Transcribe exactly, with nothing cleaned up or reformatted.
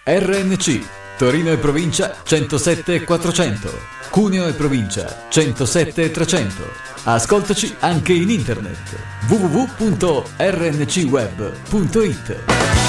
R N C, Torino e provincia centosette quattrocento, Cuneo e provincia centosette trecento. Ascoltaci anche in internet w w w punto r n c web punto i t.